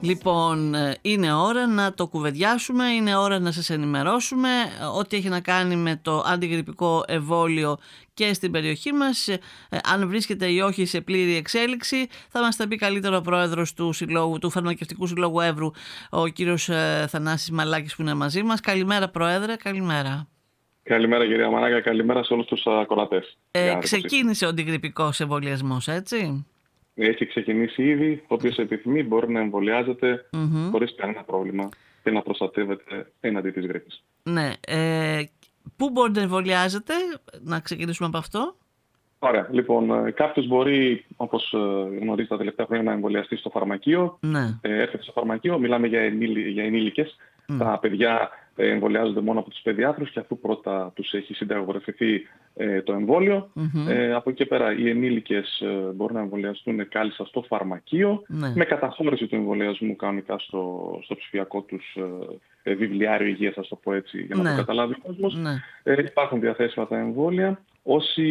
Λοιπόν, είναι ώρα να το κουβεντιάσουμε, είναι ώρα να σας ενημερώσουμε ό,τι έχει να κάνει με το αντιγρυπικό εμβόλιο και στην περιοχή μας. Αν βρίσκεται ή όχι σε πλήρη εξέλιξη, θα μας τα πει καλύτερο ο πρόεδρος του Φαρμακευτικού Συλλόγου Εύρου, ο κύριος Θανάσης Μαλάκης, που είναι μαζί μας. Καλημέρα, Πρόεδρε, καλημέρα. Καλημέρα, κυρία Μανάκα, καλημέρα σε όλους τους ακροατές. Ξεκίνησε ο αντιγρυπικός εμβολιασμός, έτσι? Έχει ξεκινήσει ήδη. Όποιος επιθυμεί μπορεί να εμβολιάζεται χωρίς κανένα πρόβλημα και να προστατεύεται έναντι της γρίπης. Ναι. Πού μπορεί να εμβολιάζεται, να ξεκινήσουμε από αυτό? Ωραία. Λοιπόν, κάποιος μπορεί, όπως γνωρίζει τα τελευταία χρόνια, να εμβολιαστεί στο φαρμακείο. Ναι. Έρχεται στο φαρμακείο, μιλάμε για ενήλικες. Τα παιδιά εμβολιάζονται μόνο από τους παιδιάτρους και αφού πρώτα τους έχει συνταγογραφηθεί το εμβόλιο. Από εκεί και πέρα οι ενήλικες μπορούν να εμβολιαστούν κάλλιστα στο φαρμακείο, με καταχώρηση του εμβολιασμού κανονικά στο ψηφιακό τους βιβλιάριο υγείας, ας το πω έτσι, για να το καταλάβει ο κόσμος. Υπάρχουν διαθέσιμα τα εμβόλια. Όσοι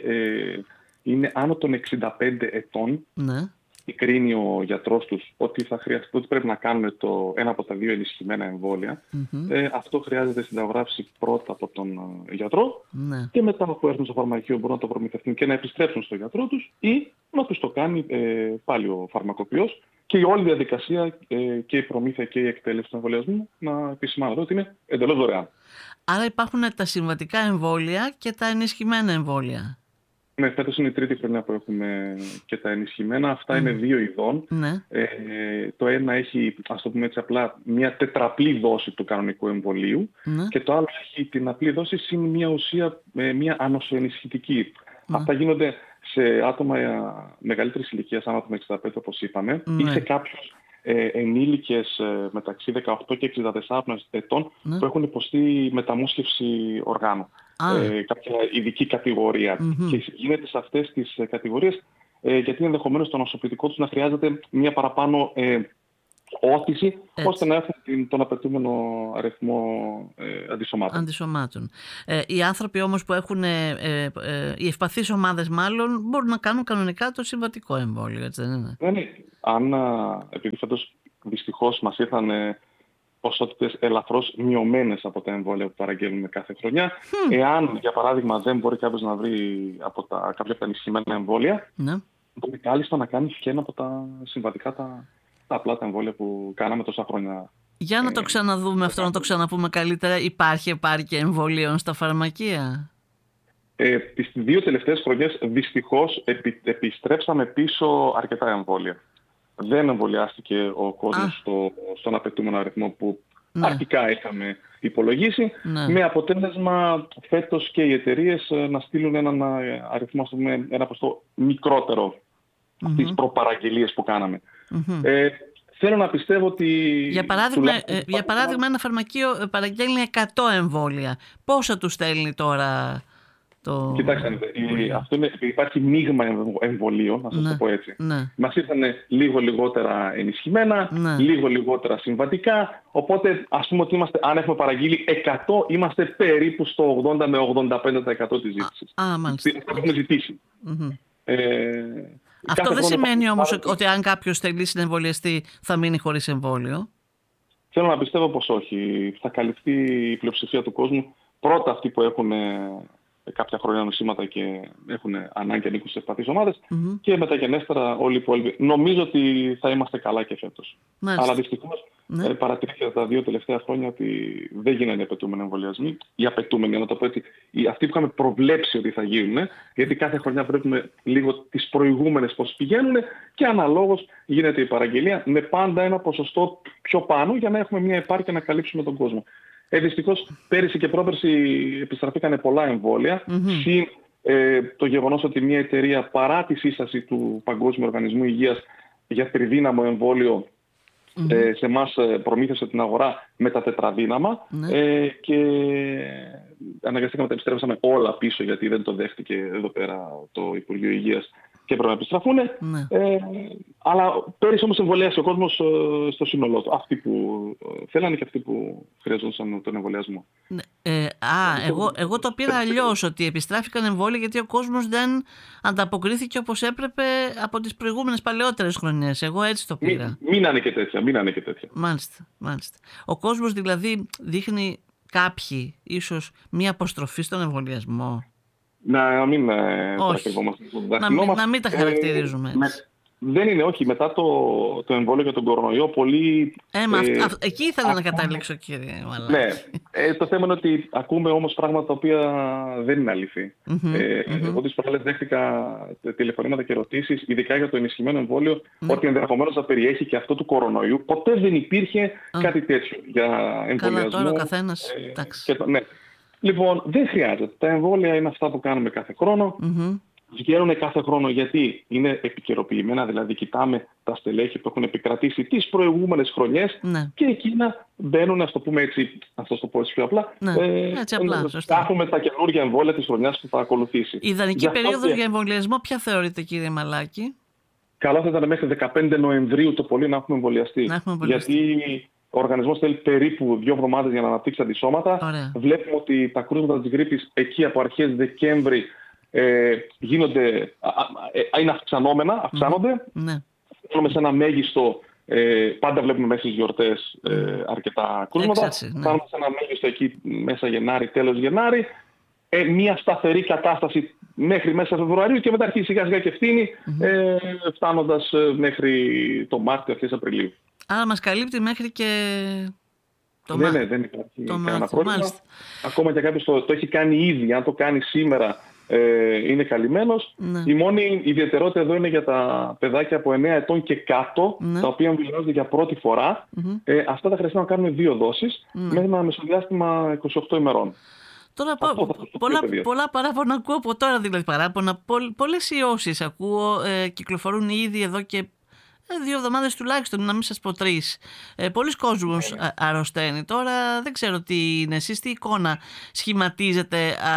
είναι άνω των 65 ετών, κρίνει ο γιατρός τους ότι πρέπει να κάνουν ένα από τα δύο ενισχυμένα εμβόλια. Αυτό χρειάζεται συνταγογράφηση πρώτα από τον γιατρό και μετά που έρθουν στο φαρμακείο μπορούν να το προμηθευτούν και να επιστρέψουν στον γιατρό τους ή να τους το κάνει πάλι ο φαρμακοποιός, και η όλη διαδικασία και η προμήθεια και η εκτέλεση του εμβολιασμού, να επισημάνω εδώ ότι είναι εντελώς δωρεάν. Άρα υπάρχουν τα συμβατικά εμβόλια και τα ενισχυμένα εμβόλια. Ναι, φέτος είναι η τρίτη χρονιά που έχουμε και τα ενισχυμένα. Αυτά είναι δύο ειδών. Το ένα έχει, ας το πούμε έτσι απλά, μια τετραπλή δόση του κανονικού εμβολίου και το άλλο έχει την απλή δόση συν μια ουσία, μια ανοσοενισχυτική. Αυτά γίνονται σε άτομα μεγαλύτερης ηλικίας, άνω των 65 όπως είπαμε, ή σε κάποιους ενήλικες μεταξύ 18 και 64 ετών που έχουν υποστεί μεταμόσχευση οργάνου. Κάποια ειδική κατηγορία. Και γίνεται σε αυτές τις κατηγορίες γιατί ενδεχομένως το νοσοποιητικό τους να χρειάζεται μια παραπάνω όθηση, ώστε να έχουν τον απαιτούμενο αριθμό αντισωμάτων. Οι άνθρωποι όμως που έχουν, οι ευπαθείς ομάδες μάλλον, μπορούν να κάνουν κανονικά το συμβατικό εμβόλιο, έτσι δεν είναι? Επειδή φέτος δυστυχώς μας ήρθαν ποσότητες ελαφρώς μειωμένες από τα εμβόλια που παραγγέλνουμε κάθε χρονιά. Εάν, για παράδειγμα, δεν μπορεί κάποιος να βρει κάποια από τα ενισχυμένα εμβόλια, μπορεί κάλλιστα να κάνει και ένα από τα συμβατικά, τα απλά τα εμβόλια που κάναμε τόσα χρόνια. Για να το ξαναδούμε αυτό, να το ξαναπούμε καλύτερα. Υπάρχει επάρκεια εμβολίων στα φαρμακεία? Τις δύο τελευταίες χρονιές δυστυχώς επιστρέψαμε πίσω αρκετά εμβόλια. Δεν εμβολιάστηκε ο κόσμος στον απαιτούμενο αριθμό που αρχικά είχαμε υπολογίσει, με αποτέλεσμα φέτος και οι εταιρείες να στείλουν έναν αριθμό, ένα ποσοστό μικρότερο στις προπαραγγελίες που κάναμε. Θέλω να πιστεύω ότι... Για παράδειγμα, ένα φαρμακείο παραγγέλνει 100 εμβόλια. Πόσα του στέλνει τώρα? Κοιτάξτε, υπάρχει μείγμα εμβολίων, να σας το πω έτσι. Μας ήρθαν λίγο λιγότερα ενισχυμένα, λίγο λιγότερα συμβατικά, οπότε ας πούμε ότι αν έχουμε παραγγείλει 100, είμαστε περίπου στο 80 με 85% της ζήτησης. Μάλιστα. Αυτό έχουμε ζητήσει. Αυτό δεν σημαίνει όμως ότι αν κάποιος θελήσει να εμβολιαστεί θα μείνει χωρίς εμβόλιο. Θέλω να πιστεύω πως όχι. Θα καλυφθεί η πλειοψηφία του κόσμου. Πρώτα αυτοί που έχουν κάποια χρόνια νοσήματα και έχουν ανάγκη, ανήκουν σε ευπαθείς ομάδες, και μεταγενέστερα όλοι οι υπόλοιποι. Νομίζω ότι θα είμαστε καλά και φέτος. Αλλά δυστυχώς παρατηρήθηκε τα δύο τελευταία χρόνια ότι δεν γίνανε απαιτούμενοι εμβολιασμοί. Οι απαιτούμενοι, να το πω έτσι, αυτοί που είχαμε προβλέψει ότι θα γίνουν, γιατί κάθε χρονιά βλέπουμε λίγο τις προηγούμενες πώς πηγαίνουν και αναλόγως γίνεται η παραγγελία με πάντα ένα ποσοστό πιο πάνω για να έχουμε μια επάρκεια να καλύψουμε τον κόσμο. Δυστυχώς πέρυσι και πρόπερσι επιστραφήκανε πολλά εμβόλια, συν το γεγονός ότι μια εταιρεία, παρά τη σύσταση του Παγκόσμιου Οργανισμού Υγείας για τριδύναμο εμβόλιο, σε εμάς προμήθευσε την αγορά με τα τετραδύναμα, και αναγκαστήκαμε να τα επιστρέψαμε όλα πίσω γιατί δεν το δέχτηκε εδώ πέρα το Υπουργείο Υγείας και πρέπει να επιστραφούν. Αλλά πέρυσι όμως εμβολιάσει ο κόσμος στο σύνολό του. Αυτοί που θέλανε και αυτοί που χρειαζόντουσαν τον εμβολιασμό. Εγώ το πήρα αλλιώς, ότι επιστράφηκαν εμβόλια γιατί ο κόσμος δεν ανταποκρίθηκε όπως έπρεπε από τις προηγούμενες παλαιότερες χρονιές. Εγώ έτσι το πήρα. Μην είναι και τέτοια. Μάλιστα. Ο κόσμος δηλαδή δείχνει κάποιοι ίσως μία αποστροφή στον εμβολιασμό. Να μην παρακολουθόμαστε. Να μην τα χαρακτηρίζουμε έτσι. Δεν είναι, όχι. Μετά το εμβόλιο για τον κορονοϊό, πολύ. Εκεί ήθελα να καταλήξω, κύριε Μαλάκη. Ναι. Το θέμα είναι ότι ακούμε όμως πράγματα τα οποία δεν είναι αληθή. Εγώ τις προάλλες δέχτηκα τηλεφωνήματα και ερωτήσεις, ειδικά για το ενισχυμένο εμβόλιο, ότι ενδεχομένως να περιέχει και αυτό του κορονοϊού. Ποτέ δεν υπήρχε κάτι τέτοιο για εμβολιασμό. Καλά, τώρα ο καθένας. Ναι. Λοιπόν, δεν χρειάζεται. Τα εμβόλια είναι αυτά που κάνουμε κάθε χρόνο. Βγαίνουν κάθε χρόνο γιατί είναι επικαιροποιημένα, δηλαδή κοιτάμε τα στελέχη που έχουν επικρατήσει τις προηγούμενες χρονιές και εκείνα μπαίνουν, ας το πούμε έτσι, πιο απλά, έτσι απλά, έχουμε τα καινούργια εμβόλια της χρονιάς που θα ακολουθήσει. Η ιδανική περίοδος για εμβολιασμό ποια θεωρείτε, κύριε Μαλάκη? Καλό θα ήταν μέχρι 15 Νοεμβρίου το πολύ να έχουμε εμβολιαστεί. Γιατί ο οργανισμός θέλει περίπου 2 εβδομάδες για να αναπτύξει αντισώματα. Βλέπουμε ότι τα κρούσματα της γρίπης εκεί από αρχές Δεκέμβρη είναι αυξάνονται. Φτάνουμε σε ένα μέγιστο, πάντα βλέπουμε μέσα στις γιορτές αρκετά κρούσματα. Φτάνουμε σε ένα μέγιστο εκεί μέσα Γενάρη, τέλος Γενάρη. Μια σταθερή κατάσταση μέχρι μέσα Φεβρουαρίου και μετά αρχίζει σιγά σιγά και φθήνει, φτάνοντας μέχρι το Μάρτιο, αρχές Απριλίου. Άρα μας καλύπτει μέχρι και το Μάρτιο. Ναι, δεν υπάρχει κανένα πρόβλημα. Ακόμα και κάποιος το έχει κάνει ήδη, αν το κάνει σήμερα, είναι καλυμμένος. Η μόνη ιδιαιτερότητα εδώ είναι για τα παιδάκια από 9 ετών και κάτω, τα οποία εμβολιάζονται για πρώτη φορά. Αυτά θα χρειαστεί να κάνουν 2 δόσεις μέχρι ένα μεσοδιάστημα 28 ημερών. Τώρα πολλά παράπονα ακούω από τώρα, δηλαδή παράπονα. Πολλές ιώσεις ακούω, κυκλοφορούν ήδη εδώ και 2 εβδομάδες τουλάχιστον, να μην σας πω 3. Πολλοί κόσμος αρρωσταίνει. Τώρα δεν ξέρω τι είναι εσείς, τι εικόνα σχηματίζετε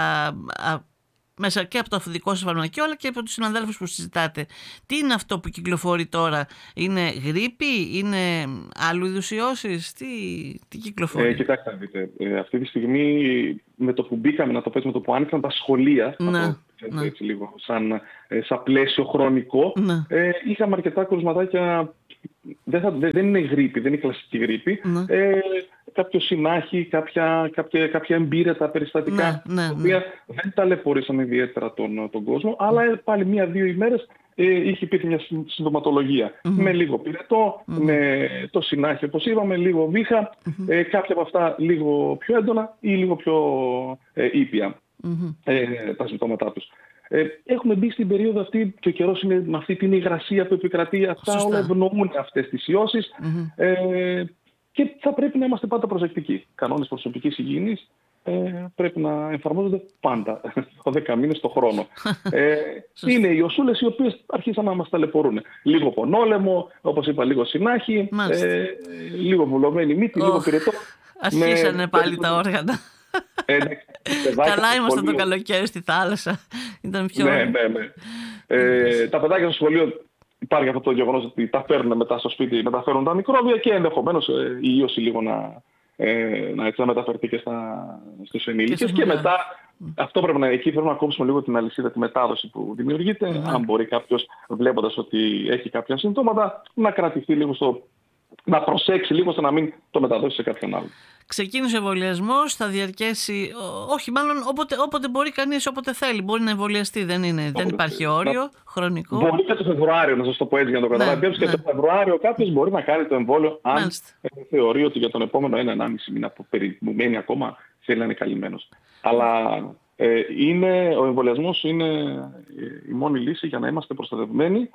μέσα και από το δικό σας φαρμακείο αλλά και από τους συναδέλφους που συζητάτε. Τι είναι αυτό που κυκλοφορεί τώρα? Είναι γρίπη, είναι άλλου είδους ιώσεις? Τι κυκλοφορεί? Κοιτάξτε να δείτε, αυτή τη στιγμή με το που μπήκαμε, να το πες, με το που άνοιξαν τα σχολεία, έτσι λίγο σαν πλαίσιο χρονικό, είχαμε αρκετά κρουσματάκια. Δεν είναι γρίπη, δεν είναι κλασική γρίπη. Κάποιο συνάχη, κάποια εμπείρετα περιστατικά, τα οποία δεν ταλαιπωρήσαν ιδιαίτερα τον κόσμο, αλλά πάλι 1-2 ημέρες υπήρχε μια συμπτωματολογία. Με λίγο πυρετό, με το συνάχη όπως είπαμε, λίγο βήχα, κάποια από αυτά λίγο πιο έντονα ή λίγο πιο ήπια τα συμπτώματά τους. Έχουμε μπει στην περίοδο αυτή και ο καιρός είναι με αυτή την υγρασία που επικρατεί. Αυτά όλα ευνοούν αυτές τις ιώσεις και θα πρέπει να είμαστε πάντα προσεκτικοί. Κανόνες προσωπικής υγιεινής πρέπει να εφαρμόζονται πάντα, 10 μήνες το χρόνο. Είναι οι ιωσούλες οι οποίες αρχίσαν να μας ταλαιπωρούν. Λίγο πονόλεμο, όπως είπα, λίγο συνάχη, λίγο βουλωμένη μύτη, λίγο πυρετό. Αρχίσανε πάλι τα όργανα. Καλά ήμασταν το καλοκαίρι στη θάλασσα. Ήταν πιο... Ναι. Τα παιδάκια στο σχολείο υπάρχει αυτό το γεγονός ότι τα φέρνουν μετά στο σπίτι, μεταφέρουν τα μικρόβια και ενδεχομένως η ίωση λίγο να μεταφερθεί και στους ενήλικες. Και μετά εκεί πρέπει να κόψουμε λίγο την αλυσίδα, τη μετάδοση που δημιουργείται. Αν μπορεί κάποιος, βλέποντας ότι έχει κάποια συμπτώματα, να κρατηθεί λίγο να προσέξει λίγο ώστε να μην το μεταδώσει σε κάποιον άλλο. Ξεκίνησε ο εμβολιασμός, θα διαρκέσει, όχι μάλλον όποτε μπορεί κανείς, όποτε θέλει. Μπορεί να εμβολιαστεί, δεν υπάρχει όριο χρονικό. Μπορεί και το Φεβρουάριο, να σας το πω έτσι για να το καταλαβαίνετε. Και το Φεβρουάριο κάποιος μπορεί να κάνει το εμβόλιο, αν θεωρεί ότι για τον επόμενο 1-1,5 μήνα που περιμένει ακόμα θέλει να είναι καλυμμένος. Αλλά ο εμβολιασμός είναι η μόνη λύση για να είμαστε προστατευμένοι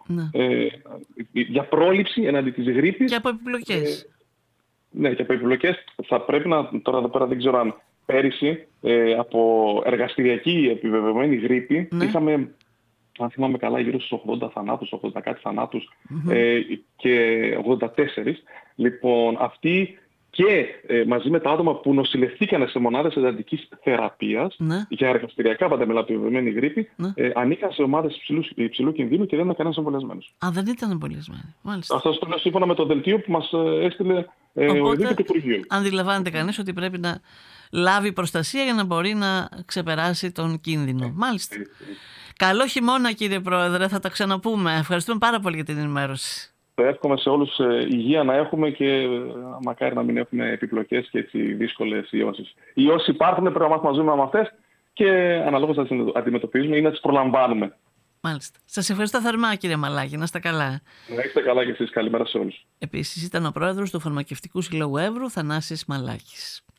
για πρόληψη εναντί της γρίπης. Και από επιπλοκές. Ναι, και από επιπλοκές θα πρέπει τώρα εδώ πέρα δεν ξέρω αν πέρυσι από εργαστηριακή επιβεβαιωμένη γρίπη είχαμε, αν θυμάμαι καλά, γύρω στους 80 θανάτους, 80 κάτι θανάτους και 84. Λοιπόν, αυτοί και μαζί με τα άτομα που νοσηλευθήκανε σε μονάδες εντατικής θεραπείας για εργαστηριακά πανταμελαπιβεβαιωμένη γρίπη, ανήκαν σε ομάδες υψηλού κινδύνου και δεν ήταν κανένας εμβολιασμένος. Α, δεν ήταν εμβολιασμένοι. Αυτό το λέω σύμφωνα με το δελτίο που μας έστειλε ο Ειδίκης του Υπουργείου. Αντιλαμβάνεται κανείς ότι πρέπει να λάβει προστασία για να μπορεί να ξεπεράσει τον κίνδυνο. Μάλιστα. Καλό χειμώνα, κύριε Πρόεδρε, θα τα ξαναπούμε. Ευχαριστούμε πάρα πολύ για την ενημέρωση. Εύχομαι σε όλους υγεία να έχουμε και μακάρι να μην έχουμε επιπλοκές και έτσι δύσκολες ιώσεις. Οι ιώσεις υπάρχουν, πρέπει να μάθουμε να ζούμε με αυτές και αναλόγως να τις αντιμετωπίζουμε ή να τις προλαμβάνουμε. Μάλιστα. Σας ευχαριστώ θερμά, κύριε Μαλάκη. Να είστε καλά. Να είστε καλά και εσείς. Καλημέρα σε όλους. Επίσης ήταν ο πρόεδρος του Φαρμακευτικού Συλλόγου Εύρου, Θανάσης Μαλάκης.